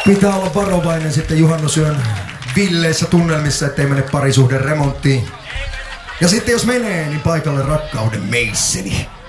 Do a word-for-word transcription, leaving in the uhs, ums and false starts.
Pitää olla varovainen sitten juhannusyön villeissä tunnelmissa, ettei mene parisuhde remonttiin. Ja sitten jos menee, niin paikalle rakkauden meisseli.